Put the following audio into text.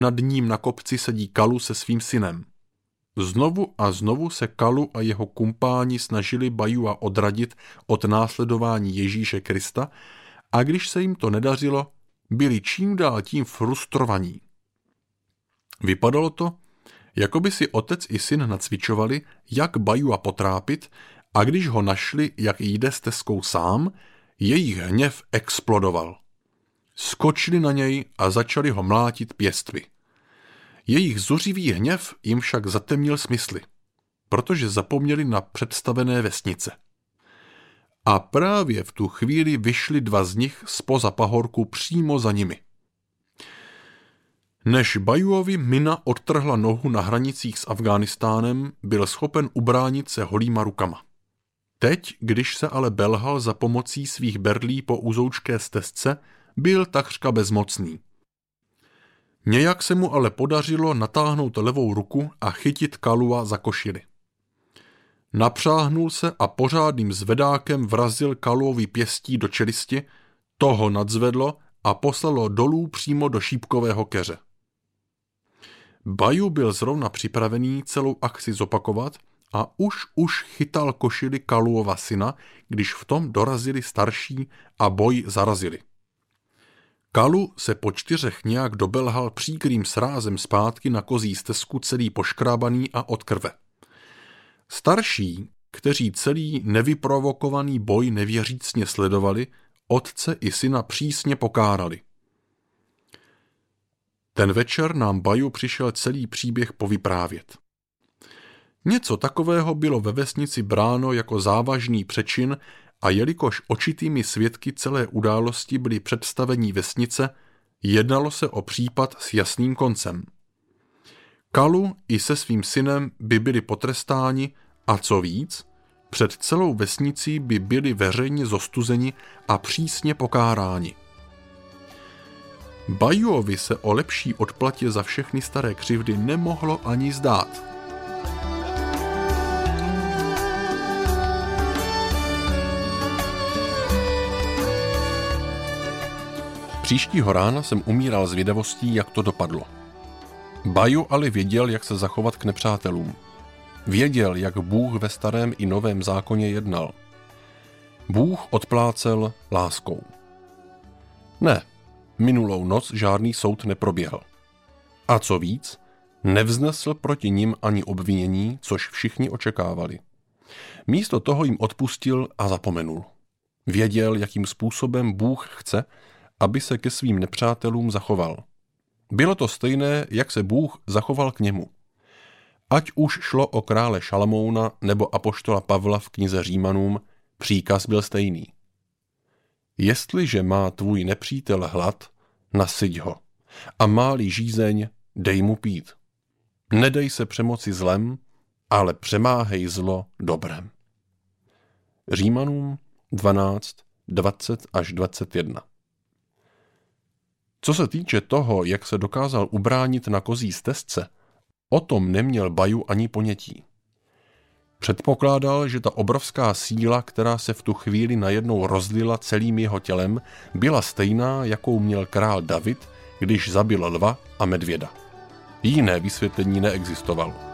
nad ním na kopci sedí Kalu se svým synem. Znovu a znovu se Kalu a jeho kumpáni snažili Bajua odradit od následování Ježíše Krista a když se jim to nedařilo, byli čím dál tím frustrovaní. Vypadalo to, jako by si otec i syn nacvičovali, jak Bajua potrápit, a když ho našli, jak jde stezkou sám, jejich hněv explodoval. Skočili na něj a začali ho mlátit pěstmi. Jejich zuřivý hněv jim však zatemnil smysly, protože zapomněli na představené vesnice. A právě v tu chvíli vyšli dva z nich zpoza pahorku přímo za nimi. Než Bajuovi mina odtrhla nohu na hranicích s Afghánistánem, byl schopen ubránit se holýma rukama. Teď, když se ale belhal za pomocí svých berlí po uzoučké stezce, byl takřka bezmocný. Nějak se mu ale podařilo natáhnout levou ruku a chytit Kalua za košili. Napřáhnul se a pořádným zvedákem vrazil Kaluovi pěstí do čelisti, toho nadzvedlo a poslalo dolů přímo do šípkového keře. Baju byl zrovna připravený celou akci zopakovat a už chytal košili Kaluova syna, když v tom dorazili starší a boj zarazili. Kalu se po 4 nějak dobelhal příkrým srázem zpátky na kozí stezku celý poškrábaný a od krve. Starší, kteří celý nevyprovokovaný boj nevěřícně sledovali, otce i syna přísně pokárali. Ten večer nám Baju přišel celý příběh povyprávět. Něco takového bylo ve vesnici bráno jako závažný přečin a jelikož očitými svědky celé události byli představení vesnice, jednalo se o případ s jasným koncem. Kalu i se svým synem by byli potrestáni a co víc, před celou vesnicí by byli veřejně zostuzeni a přísně pokáráni. Bajuovi se o lepší odplatě za všechny staré křivdy nemohlo ani zdát. Příštího rána jsem umíral zvědavostí, jak to dopadlo. Baju ale věděl, jak se zachovat k nepřátelům. Věděl, jak Bůh ve starém i novém zákoně jednal. Bůh odplácel láskou. Ne, minulou noc žádný soud neproběhl. A co víc, nevznesl proti nim ani obvinění, což všichni očekávali. Místo toho jim odpustil a zapomenul. Věděl, jakým způsobem Bůh chce, aby se ke svým nepřátelům zachoval. Bylo to stejné, jak se Bůh zachoval k němu. Ať už šlo o krále Šalamouna nebo apoštola Pavla v knize Římanům, příkaz byl stejný. Jestliže má tvůj nepřítel hlad, nasyť ho. A má-li žízeň, dej mu pít. Nedej se přemoci zlem, ale přemáhej zlo dobrem. Římanům 12, 20 až 21. Co se týče toho, jak se dokázal ubránit na kozí stezce, o tom neměl Baju ani ponětí. Předpokládal, že ta obrovská síla, která se v tu chvíli najednou rozlila celým jeho tělem, byla stejná, jakou měl král David, když zabil lva a medvěda. Jiné vysvětlení neexistovalo.